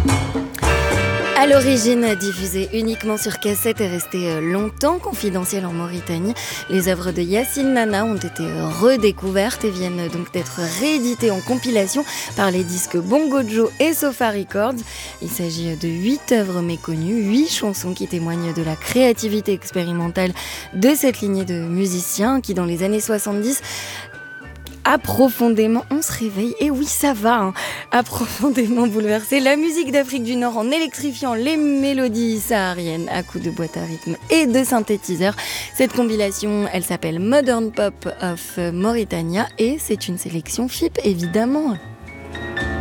À l'origine, diffusée uniquement sur cassette et restée longtemps confidentielle en Mauritanie, les œuvres de Yacine Nana ont été redécouvertes et viennent donc d'être rééditées en compilation par les disques Bongo Joe et Sofa Records. Il s'agit de 8 œuvres méconnues, 8 chansons qui témoignent de la créativité expérimentale de cette lignée de musiciens qui, dans les années 70, on se réveille, et oui ça va, a profondément bouleversé la musique d'Afrique du Nord en électrifiant les mélodies sahariennes à coups de boîte à rythme et de synthétiseurs. Cette compilation, elle s'appelle Modern Pop of Mauritania et c'est une sélection FIP évidemment.